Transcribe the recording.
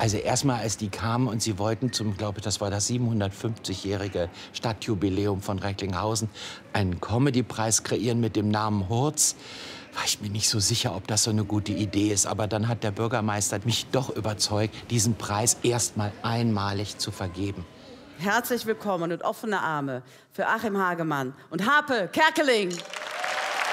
Also erstmal, als die kamen und sie wollten zum, glaube ich, das war das 750-jährige Stadtjubiläum von Recklinghausen, einen Comedypreis kreieren mit dem Namen Hurz, war ich mir nicht so sicher, ob das so eine gute Idee ist. Aber dann hat der Bürgermeister mich doch überzeugt, diesen Preis erstmal einmalig zu vergeben. Herzlich willkommen und offene Arme für Achim Hagemann und Harpe Kerkeling.